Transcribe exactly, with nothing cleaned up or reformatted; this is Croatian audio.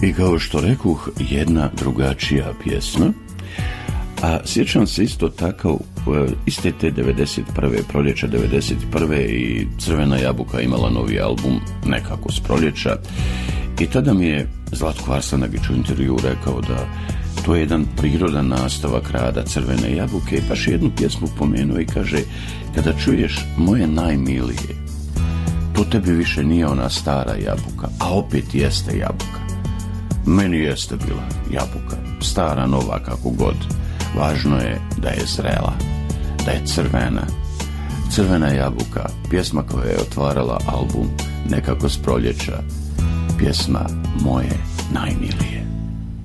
I kao što rekuh, jedna drugačija pjesma. A sjećam se isto tako, iste te devedeset prve, proljeća devedeset prve i Crvena jabuka imala novi album nekako s proljeća. I tada mi je Zlatko Arsanagić u intervju rekao da to je jedan prirodan nastavak rada Crvene jabuke i baš jednu pjesmu pomenuo i kaže: kada čuješ moje najmilije, to tebi više nije ona stara jabuka, a opet jeste jabuka. Meni jeste bila jabuka, stara, nova, kako god. Važno je da je zrela, da je crvena. Crvena jabuka, pjesma koja je otvarala album nekako s proljeća, pjesma moje najmilije.